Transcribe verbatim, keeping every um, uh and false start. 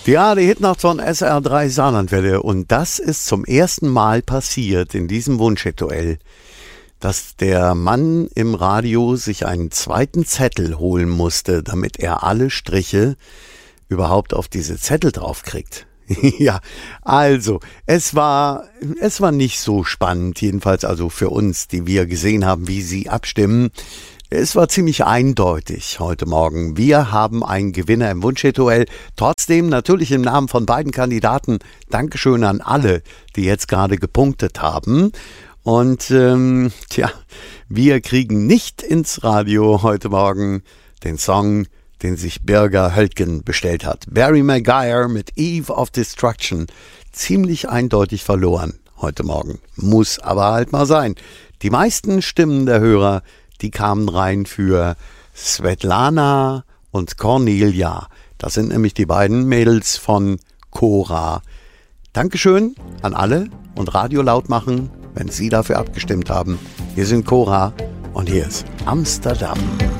Ja, die Hitnacht von S R drei Saarlandwelle. Und das ist zum ersten Mal passiert in diesem Wunschhit-Duell, dass der Mann im Radio sich einen zweiten Zettel holen musste, damit er alle Striche überhaupt auf diese Zettel draufkriegt. Ja, also, es war, es war nicht so spannend, jedenfalls also für uns, die wir gesehen haben, wie sie abstimmen. Es war ziemlich eindeutig heute Morgen. Wir haben einen Gewinner im Wunschhit-Duell. Trotzdem natürlich im Namen von beiden Kandidaten Dankeschön an alle, die jetzt gerade gepunktet haben. Und ähm, tja, wir kriegen nicht ins Radio heute Morgen den Song, den sich Birger Höltgen bestellt hat. Barry Maguire mit Eve of Destruction. Ziemlich eindeutig verloren heute Morgen. Muss aber halt mal sein. Die meisten Stimmen der Hörer, die kamen rein für Svetlana und Cornelia. Das sind nämlich die beiden Mädels von Cora. Dankeschön an alle und Radio laut machen, wenn Sie dafür abgestimmt haben. Wir sind Cora und hier ist Amsterdam.